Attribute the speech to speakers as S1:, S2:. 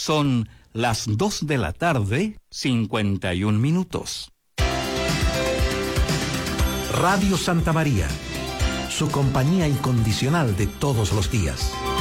S1: Son las 2:51 PM.
S2: Radio Santa María, su compañía incondicional de todos los días.